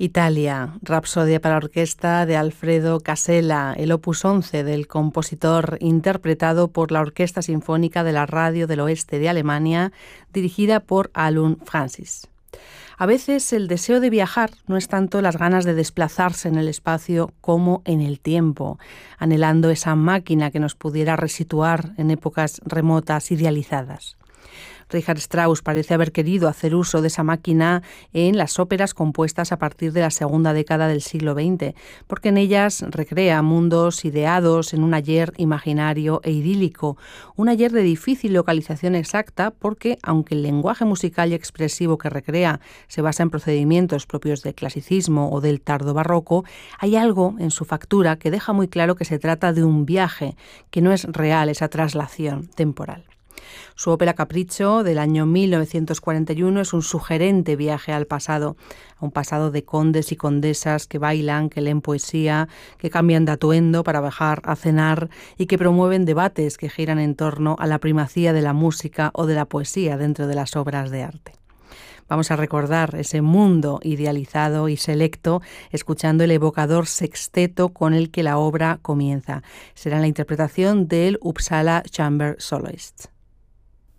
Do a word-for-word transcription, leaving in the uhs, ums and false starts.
Italia, Rapsodia para orquesta de Alfredo Casella, el opus once del compositor, interpretado por la Orquesta Sinfónica de la Radio del Oeste de Alemania, dirigida por Alun Francis. A veces el deseo de viajar no es tanto las ganas de desplazarse en el espacio como en el tiempo, anhelando esa máquina que nos pudiera resituar en épocas remotas idealizadas. Richard Strauss parece haber querido hacer uso de esa máquina en las óperas compuestas a partir de la segunda década del siglo veinte, porque en ellas recrea mundos ideados en un ayer imaginario e idílico, un ayer de difícil localización exacta porque, aunque el lenguaje musical y expresivo que recrea se basa en procedimientos propios del clasicismo o del tardo barroco, hay algo en su factura que deja muy claro que se trata de un viaje, que no es real esa traslación temporal. Su ópera Capriccio, del año mil novecientos cuarenta y uno, es un sugerente viaje al pasado, a un pasado de condes y condesas que bailan, que leen poesía, que cambian de atuendo para bajar a cenar y que promueven debates que giran en torno a la primacía de la música o de la poesía dentro de las obras de arte. Vamos a recordar ese mundo idealizado y selecto escuchando el evocador sexteto con el que la obra comienza. Será la interpretación del Uppsala Chamber Soloists.